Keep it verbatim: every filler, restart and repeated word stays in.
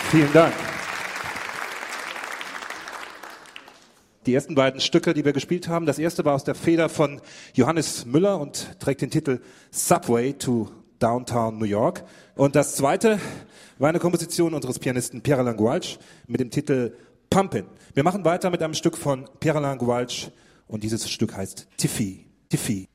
Vielen Dank. Die ersten beiden Stücke, die wir gespielt haben, das erste war aus der Feder von Johannes Müller und trägt den Titel Subway to Downtown New York. Und das zweite war eine Komposition unseres Pianisten Pierre Alain Gouache mit dem Titel Pumpin'. Wir machen weiter mit einem Stück von Pierre Alain Gouache und dieses Stück heißt Tiffy. Tiffy.